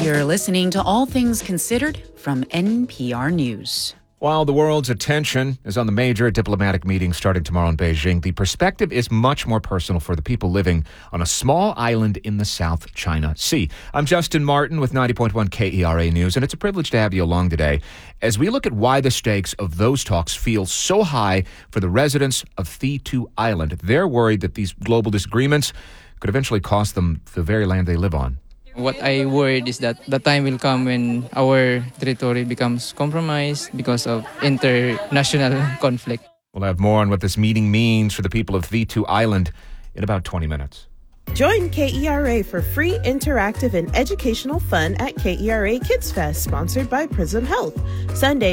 You're listening to All Things Considered from NPR News. While the world's attention is on the major diplomatic meeting starting tomorrow in Beijing, the perspective is much more personal for the people living on a small island in the South China Sea. I'm Justin Martin with 90.1 KERA News, and it's a privilege to have you along today as we look at why the stakes of those talks feel so high for the residents of Thitu Island. They're worried that these global disagreements could eventually cost them the very land they live on. What I worried is that the time will come when our territory becomes compromised because of international conflict. We'll have more on what this meeting means for the people of Thitu Island in about 20 minutes. Join KERA for free, interactive, and educational fun at KERA Kids Fest, sponsored by Prism Health. Sunday,